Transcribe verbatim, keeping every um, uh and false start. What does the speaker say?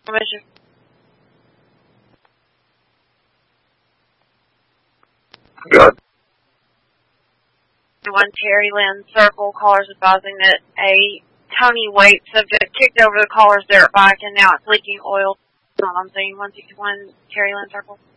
Permission. Good. One Terry Lynn Circle, callers advising that a Tony Waite subject kicked over the caller's dirt bike and now it's leaking oil. That's all I'm saying. one sixty-one Terry Lynn Circle.